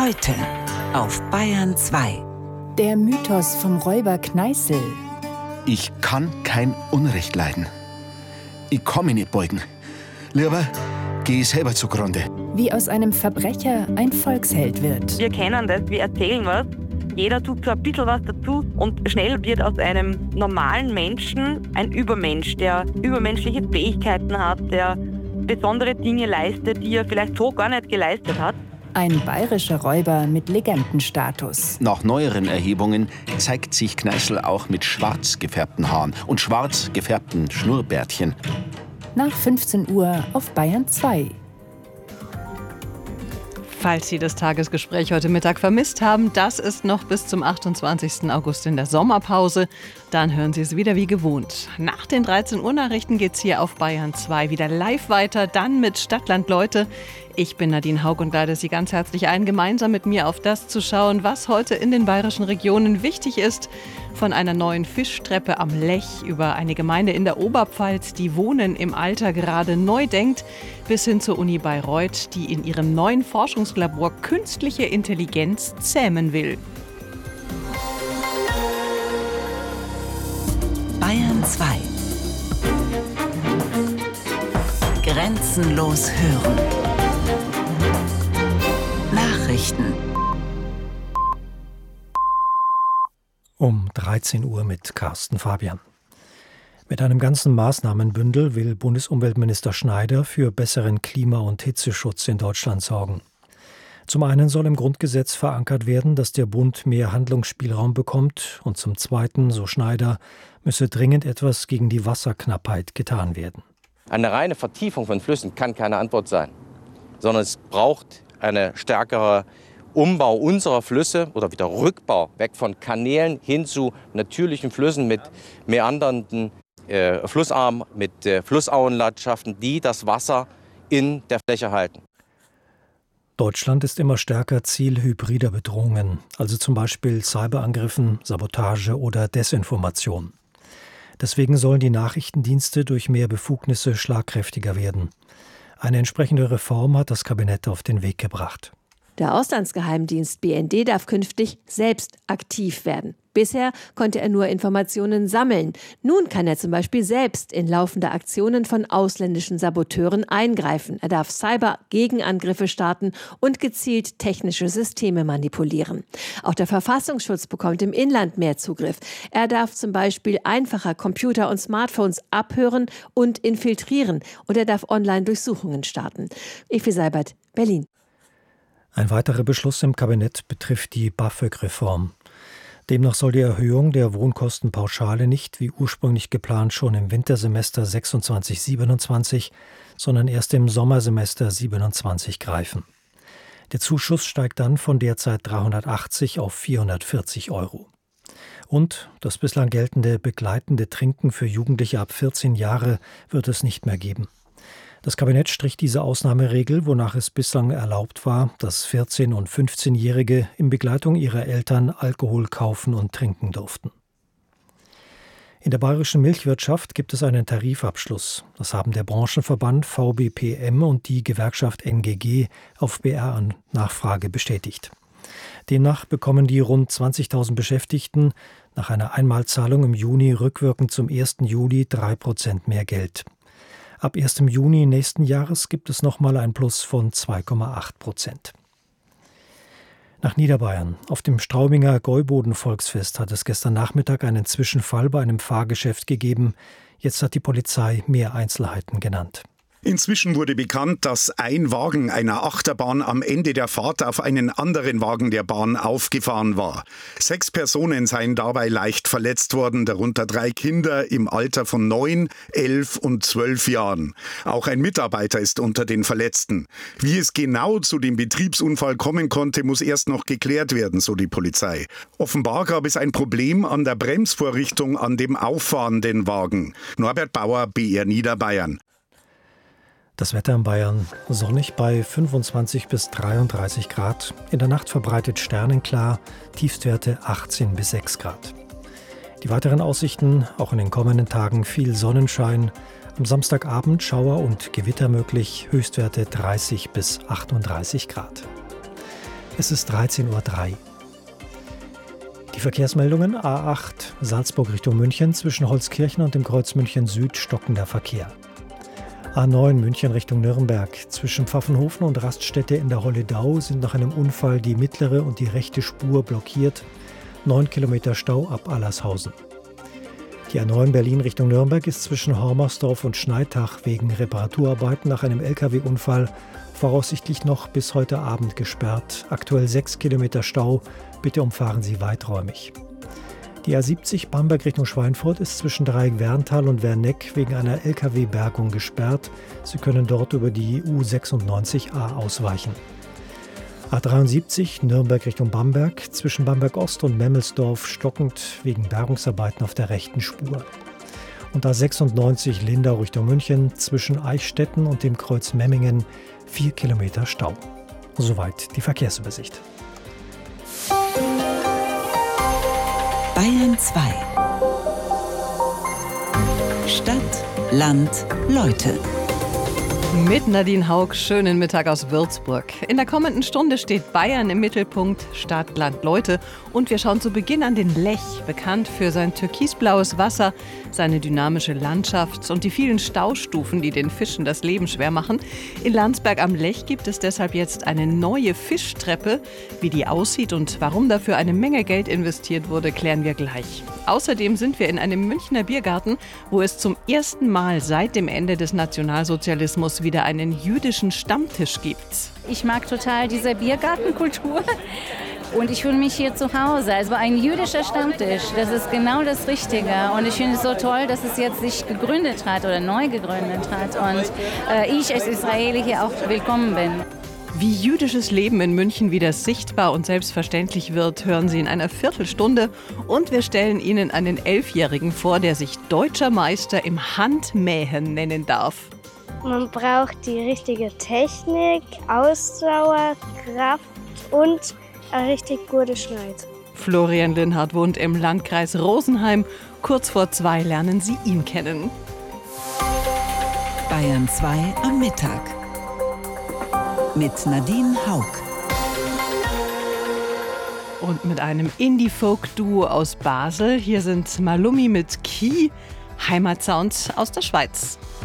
Heute auf Bayern 2. Der Mythos vom Räuber Kneißl. Ich kann kein Unrecht leiden. Ich kann mich nicht beugen. Lieber gehe ich selber zugrunde. Wie aus einem Verbrecher ein Volksheld wird. Wir kennen das, wir erzählen was. Jeder tut so ein bisschen was dazu und schnell wird aus einem normalen Menschen ein Übermensch, der übermenschliche Fähigkeiten hat, der besondere Dinge leistet, die er vielleicht so gar nicht geleistet hat. Ein bayerischer Räuber mit Legendenstatus. Nach neueren Erhebungen zeigt sich Kneißl auch mit schwarz gefärbten Haaren und schwarz gefärbten Schnurrbärtchen. Nach 15 Uhr auf Bayern 2. Falls Sie das Tagesgespräch heute Mittag vermisst haben, das ist noch bis zum 28. August in der Sommerpause. Dann hören Sie es wieder wie gewohnt. Nach den 13 Uhr Nachrichten geht's hier auf Bayern 2 wieder live weiter, dann mit Stadtland Leute. Ich bin Nadine Haug und lade Sie ganz herzlich ein, gemeinsam mit mir auf das zu schauen, was heute in den bayerischen Regionen wichtig ist. Von einer neuen Fischtreppe am Lech über eine Gemeinde in der Oberpfalz, die Wohnen im Alter gerade neu denkt, bis hin zur Uni Bayreuth, die in ihrem neuen Forschungslabor künstliche Intelligenz zähmen will. Bayern 2. Grenzenlos hören. Nachrichten. Um 13 Uhr mit Carsten Fabian. Mit einem ganzen Maßnahmenbündel will Bundesumweltminister Schneider für besseren Klima- und Hitzeschutz in Deutschland sorgen. Zum einen soll im Grundgesetz verankert werden, dass der Bund mehr Handlungsspielraum bekommt, und zum zweiten, so Schneider, müsse dringend etwas gegen die Wasserknappheit getan werden. Eine reine Vertiefung von Flüssen kann keine Antwort sein, sondern es braucht eine stärkere Umbau unserer Flüsse oder wieder Rückbau weg von Kanälen hin zu natürlichen Flüssen mit meandernden Flussarmen, mit Flussauenlandschaften, die das Wasser in der Fläche halten. Deutschland ist immer stärker Ziel hybrider Bedrohungen, also zum Beispiel Cyberangriffen, Sabotage oder Desinformation. Deswegen sollen die Nachrichtendienste durch mehr Befugnisse schlagkräftiger werden. Eine entsprechende Reform hat das Kabinett auf den Weg gebracht. Der Auslandsgeheimdienst BND darf künftig selbst aktiv werden. Bisher konnte er nur Informationen sammeln. Nun kann er zum Beispiel selbst in laufende Aktionen von ausländischen Saboteuren eingreifen. Er darf Cyber-Gegenangriffe starten und gezielt technische Systeme manipulieren. Auch der Verfassungsschutz bekommt im Inland mehr Zugriff. Er darf zum Beispiel einfacher Computer und Smartphones abhören und infiltrieren. Und er darf Online-Durchsuchungen starten. Evi Seibert, Berlin. Ein weiterer Beschluss im Kabinett betrifft die BAföG-Reform. Demnach soll die Erhöhung der Wohnkostenpauschale nicht wie ursprünglich geplant schon im Wintersemester 26/27, sondern erst im Sommersemester 27 greifen. Der Zuschuss steigt dann von derzeit 380 auf 440 €. Und das bislang geltende begleitende Trinken für Jugendliche ab 14 Jahre wird es nicht mehr geben. Das Kabinett strich diese Ausnahmeregel, wonach es bislang erlaubt war, dass 14- und 15-Jährige in Begleitung ihrer Eltern Alkohol kaufen und trinken durften. In der bayerischen Milchwirtschaft gibt es einen Tarifabschluss. Das haben der Branchenverband VBPM und die Gewerkschaft NGG auf BR-Nachfrage bestätigt. Demnach bekommen die rund 20.000 Beschäftigten nach einer Einmalzahlung im Juni rückwirkend zum 1. Juli 3% mehr Geld. Ab 1. Juni nächsten Jahres gibt es nochmal ein Plus von 2,8%. Nach Niederbayern. Auf dem Straubinger Gäuboden-Volksfest hat es gestern Nachmittag einen Zwischenfall bei einem Fahrgeschäft gegeben. Jetzt hat die Polizei mehr Einzelheiten genannt. Inzwischen wurde bekannt, dass ein Wagen einer Achterbahn am Ende der Fahrt auf einen anderen Wagen der Bahn aufgefahren war. 6 Personen seien dabei leicht verletzt worden, darunter 3 Kinder im Alter von 9, 11 und 12 Jahren. Auch ein Mitarbeiter ist unter den Verletzten. Wie es genau zu dem Betriebsunfall kommen konnte, muss erst noch geklärt werden, so die Polizei. Offenbar gab es ein Problem an der Bremsvorrichtung an dem auffahrenden Wagen. Norbert Bauer, BR Niederbayern. Das Wetter in Bayern sonnig bei 25 bis 33 Grad. In der Nacht verbreitet sternenklar, Tiefstwerte 18 bis 6 Grad. Die weiteren Aussichten, auch in den kommenden Tagen viel Sonnenschein. Am Samstagabend Schauer und Gewitter möglich, Höchstwerte 30 bis 38 Grad. Es ist 13:03 Uhr. Die Verkehrsmeldungen: A8 Salzburg Richtung München, zwischen Holzkirchen und dem Kreuz München Süd stockender Verkehr. A9 München Richtung Nürnberg, zwischen Pfaffenhofen und Raststätte in der Holledau sind nach einem Unfall die mittlere und die rechte Spur blockiert. 9 Kilometer Stau ab Allershausen. Die A9 Berlin Richtung Nürnberg ist zwischen Hormersdorf und Schneitach wegen Reparaturarbeiten nach einem Lkw-Unfall voraussichtlich noch bis heute Abend gesperrt. Aktuell 6 Kilometer Stau. Bitte umfahren Sie weiträumig. Die A70 Bamberg Richtung Schweinfurt ist zwischen Dreieck-Werntal und Werneck wegen einer Lkw-Bergung gesperrt. Sie können dort über die U96a ausweichen. A73 Nürnberg Richtung Bamberg, zwischen Bamberg Ost und Memmelsdorf stockend wegen Bergungsarbeiten auf der rechten Spur. Und A96 Lindau Richtung München, zwischen Eichstätten und dem Kreuz Memmingen 4 Kilometer Stau. Soweit die Verkehrsübersicht. Bayern 2. Stadt, Land, Leute. Mit Nadine Haug, schönen Mittag aus Würzburg. In der kommenden Stunde steht Bayern im Mittelpunkt, Stadt, Land, Leute. Und wir schauen zu Beginn an den Lech, bekannt für sein türkisblaues Wasser, seine dynamische Landschaft und die vielen Staustufen, die den Fischen das Leben schwer machen. In Landsberg am Lech gibt es deshalb jetzt eine neue Fischtreppe. Wie die aussieht und warum dafür eine Menge Geld investiert wurde, klären wir gleich. Außerdem sind wir in einem Münchner Biergarten, wo es zum ersten Mal seit dem Ende des Nationalsozialismus wieder einen jüdischen Stammtisch gibt. Ich mag total diese Biergartenkultur und ich fühle mich hier zu Hause. Also ein jüdischer Stammtisch, das ist genau das Richtige. Und ich finde es so toll, dass es jetzt sich gegründet hat oder neu gegründet hat. Und ich als Israeli hier auch willkommen bin. Wie jüdisches Leben in München wieder sichtbar und selbstverständlich wird, hören Sie in einer Viertelstunde. Und wir stellen Ihnen einen 11-Jährigen vor, der sich deutscher Meister im Handmähen nennen darf. Man braucht die richtige Technik, Ausdauer, Kraft und eine richtig gute Schneid. Florian Linhardt wohnt im Landkreis Rosenheim. Kurz vor 2 lernen Sie ihn kennen. Bayern 2 am Mittag. Mit Nadine Haug. Und mit einem Indie-Folk-Duo aus Basel. Hier sind Malumi mit Ki, Heimatsounds aus der Schweiz.